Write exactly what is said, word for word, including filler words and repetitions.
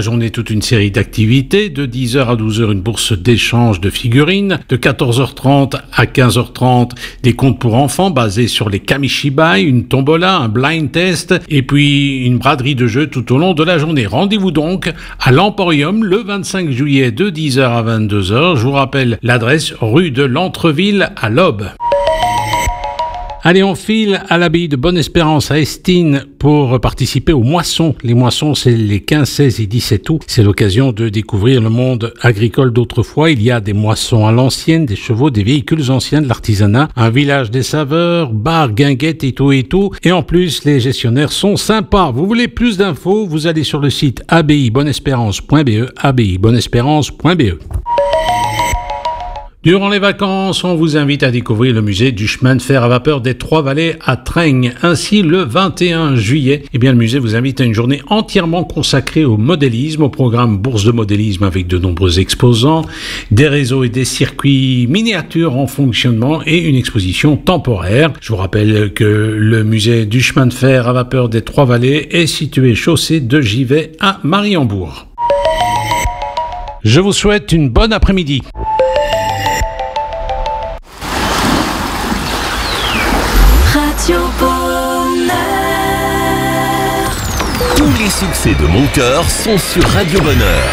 journée, toute une série d'activités. De dix heures à douze heures, une bourse d'échange de figurines. De quatorze heures trente à quinze heures trente, des contes pour enfants basés sur les Kamishibai, une tombola, un blind test et puis une braderie de jeux tout au long de la journée. Rendez-vous donc à l'Emporium le vingt-cinq juillet de dix heures à vingt-deux heures. Je vous rappelle l'adresse rue de l'Entreville à l'Aube. Allez, on file à l'abbaye de Bonne-Espérance à Estine pour participer aux moissons. Les moissons, c'est les quinze, seize et dix-sept août. C'est l'occasion de découvrir le monde agricole d'autrefois. Il y a des moissons à l'ancienne, des chevaux, des véhicules anciens, de l'artisanat, un village des saveurs, bar, guinguettes et tout et tout. Et en plus, les gestionnaires sont sympas. Vous voulez plus d'infos? Vous allez sur le site abbaye bonne espérance point b e, abbaye bonne espérance point b e. Durant les vacances, on vous invite à découvrir le musée du chemin de fer à vapeur des Trois-Vallées à Traignes. Ainsi, le vingt et un juillet, eh bien, le musée vous invite à une journée entièrement consacrée au modélisme, au programme Bourse de modélisme avec de nombreux exposants, des réseaux et des circuits miniatures en fonctionnement et une exposition temporaire. Je vous rappelle que le musée du chemin de fer à vapeur des Trois-Vallées est situé chaussée de Givet à Mariembourg. Je vous souhaite une bonne après-midi. Tous les succès de mon cœur sont sur Radio Bonheur.